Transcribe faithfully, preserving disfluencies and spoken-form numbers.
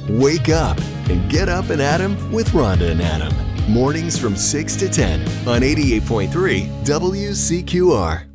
Wake up and get up and at 'em with Rhonda and Adam. Mornings from six to ten on eighty-eight point three W C Q R.